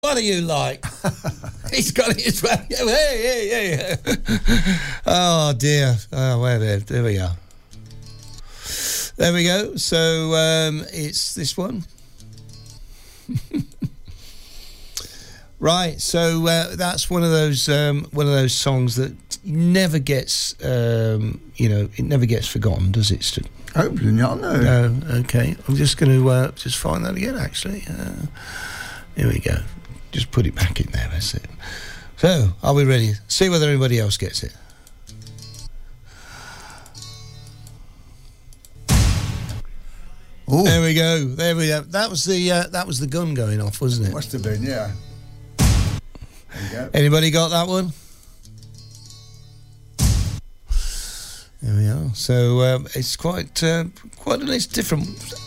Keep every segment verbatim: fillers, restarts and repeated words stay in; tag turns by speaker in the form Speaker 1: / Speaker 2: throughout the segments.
Speaker 1: What are you like? He's got it as well. Hey, hey, hey. Oh, dear. Oh, where there? There we are. There we go. So um, it's this one. Right. So uh, that's one of those um, one of those songs that never gets, um, you know, it never gets forgotten, does it, Stu?
Speaker 2: Hopefully not. No.
Speaker 1: No. Okay. I'm just going to uh, just find that again. Actually, uh, here we go. Just put it back in there, that's it. So, are we ready? See whether anybody else gets it.
Speaker 2: Ooh.
Speaker 1: There we go. There we go. That was the uh, that was the gun going off, wasn't it?
Speaker 2: Must have been, yeah. There you go.
Speaker 1: Anybody got that one? There we are. So um, it's quite uh, quite a it's different.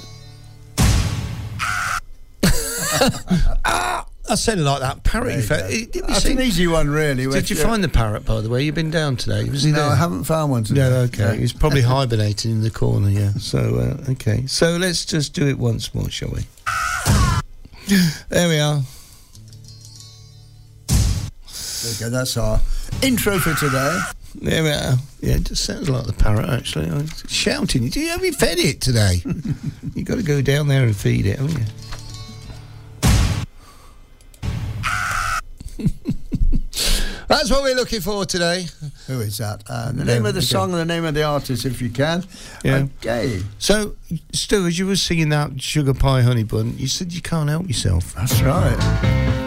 Speaker 1: Ah, I said it like that. Parrot effect. Did we
Speaker 2: That's
Speaker 1: see?
Speaker 2: an easy one, really.
Speaker 1: Did you find the parrot, by the way? You've been down today. Was he
Speaker 2: no,
Speaker 1: there?
Speaker 2: I haven't found one today.
Speaker 1: No, okay.
Speaker 2: No.
Speaker 1: He's probably hibernating in the corner, yeah. So, uh, okay. So let's just do it once more, shall we? There we are.
Speaker 2: There you go, that's our intro for today.
Speaker 1: There we are. Yeah, it just sounds like the parrot, actually. I was shouting. You haven't fed it today. You've got to go down there and feed it, haven't you? That's what we're looking for today.
Speaker 2: Who is that? Uh, the
Speaker 1: No,
Speaker 2: name of the
Speaker 1: okay.
Speaker 2: song and the name of the artist, if you can.
Speaker 1: Yeah.
Speaker 2: Okay.
Speaker 1: So, Stu, as you were singing that Sugar Pie Honey Bun, you said you can't help yourself.
Speaker 2: That's right.